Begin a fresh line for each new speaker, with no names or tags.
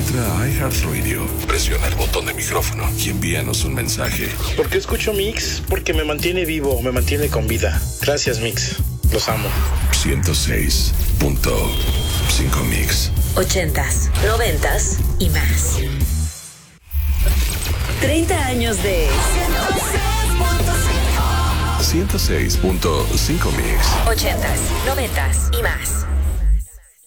Entra a iHeartRadio, presiona el botón de micrófono y envíanos un mensaje.
¿Por qué escucho Mix? Porque me mantiene vivo, me mantiene con vida. Gracias, Mix. Los amo.
106.5 Mix.
80s, 90s y más. 30 años de
106.5 Mix.
80s, 90s y más.